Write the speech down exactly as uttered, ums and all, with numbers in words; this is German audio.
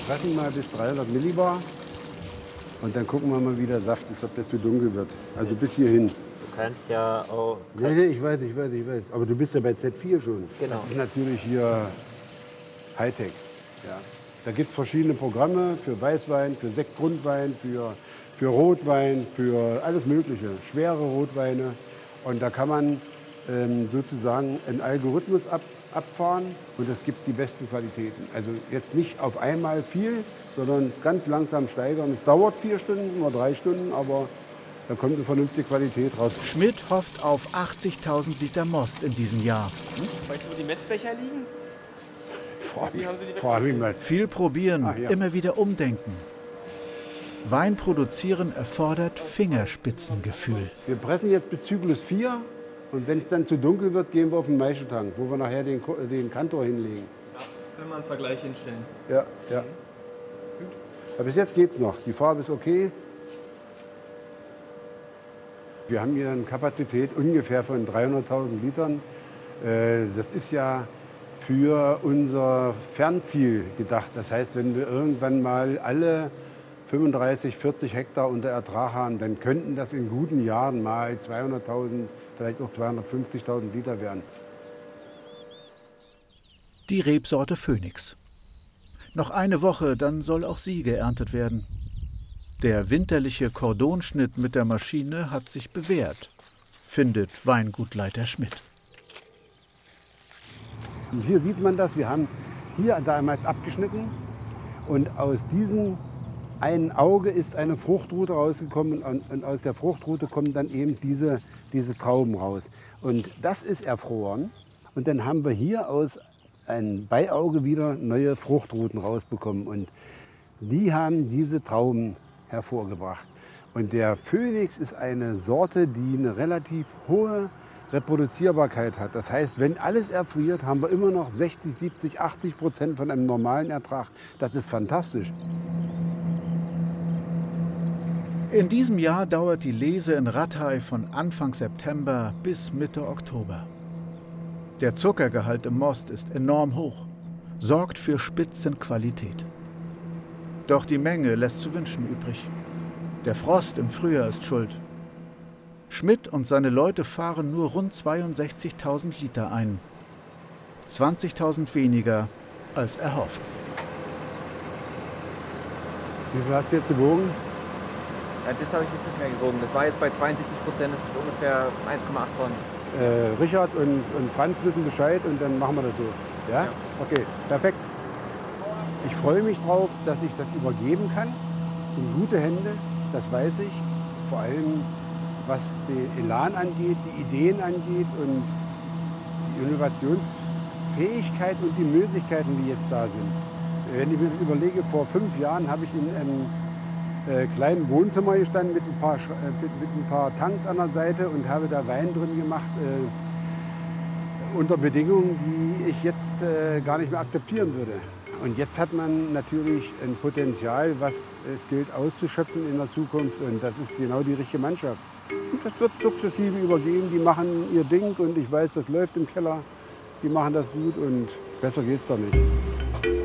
pressen mal bis dreihundert Millibar. Und dann gucken wir mal, wie der Saft ist, ob der zu dunkel wird. Also bis hierhin. Du kannst ja auch... Nee, nee, ich weiß, ich weiß, ich weiß. Aber du bist ja bei Z vier schon. Genau. Das ist natürlich hier Hightech. Ja. Da gibt es verschiedene Programme für Weißwein, für Sektgrundwein, für, für Rotwein, für alles Mögliche. Schwere Rotweine. Und da kann man ähm, sozusagen einen Algorithmus ab, abfahren und es gibt die besten Qualitäten. Also jetzt nicht auf einmal viel, sondern ganz langsam steigern. Es dauert vier Stunden, nur drei Stunden, aber da kommt eine vernünftige Qualität raus. Schmidt hofft auf achtzigtausend Liter Most in diesem Jahr. Hm? Weißt du, wo die Messbecher liegen? Frag Wie haben Sie die frag mich mal. Viel probieren, Ah, ja. immer wieder umdenken. Wein produzieren erfordert Fingerspitzengefühl. Wir pressen jetzt bis Zyklus vier und wenn es dann zu dunkel wird, gehen wir auf den Maischetank, wo wir nachher den, Ko- den Kantor hinlegen. Ja, können wir einen Vergleich hinstellen. Ja, ja. Aber bis jetzt geht's noch. Die Farbe ist okay. Wir haben hier eine Kapazität ungefähr von dreihunderttausend Litern. Äh, Das ist ja für unser Fernziel gedacht. Das heißt, wenn wir irgendwann mal alle fünfunddreißig, vierzig Hektar unter Ertrag haben, dann könnten das in guten Jahren mal zweihunderttausend, vielleicht auch zweihundertfünfzigtausend Liter werden. Die Rebsorte Phoenix. Noch eine Woche, dann soll auch sie geerntet werden. Der winterliche Kordonschnitt mit der Maschine hat sich bewährt, findet Weingutleiter Schmidt. Und hier sieht man das, wir haben hier damals abgeschnitten und aus diesem einen Auge ist eine Fruchtrute rausgekommen und, und aus der Fruchtrute kommen dann eben diese, diese Trauben raus. Und das ist erfroren und dann haben wir hier aus einem Beiauge wieder neue Fruchtruten rausbekommen und die haben diese Trauben hervorgebracht. Und der Phoenix ist eine Sorte, die eine relativ hohe Reproduzierbarkeit hat. Das heißt, wenn alles erfriert, haben wir immer noch sechzig, siebzig, achtzig Prozent von einem normalen Ertrag. Das ist fantastisch. In diesem Jahr dauert die Lese in Ratthai von Anfang September bis Mitte Oktober. Der Zuckergehalt im Most ist enorm hoch, sorgt für Spitzenqualität. Doch die Menge lässt zu wünschen übrig. Der Frost im Frühjahr ist schuld. Schmidt und seine Leute fahren nur rund zweiundsechzigtausend Liter ein. zwanzigtausend weniger als erhofft. Wie viel hast du jetzt gewogen? Ja, das habe ich jetzt nicht mehr gewogen. Das war jetzt bei zweiundsiebzig Prozent, das ist ungefähr eins Komma acht Tonnen. Äh, Richard und, und Franz wissen Bescheid und dann machen wir das so. Ja? Ja. Okay, perfekt. Ich freue mich drauf, dass ich das übergeben kann in gute Hände, das weiß ich. Vor allem was den Elan angeht, die Ideen angeht und die Innovationsfähigkeit und die Möglichkeiten, die jetzt da sind. Wenn ich mir das überlege, vor fünf Jahren habe ich in einem äh, kleinen Wohnzimmer gestanden mit ein, paar, Sch- äh, mit, mit ein paar Tanks an der Seite und habe da Wein drin gemacht, äh, unter Bedingungen, die ich jetzt äh, gar nicht mehr akzeptieren würde. Und jetzt hat man natürlich ein Potenzial, was es gilt auszuschöpfen in der Zukunft. Und das ist genau die richtige Mannschaft. Und das wird sukzessive übergeben. Die machen ihr Ding und ich weiß, das läuft im Keller. Die machen das gut und besser geht's doch nicht.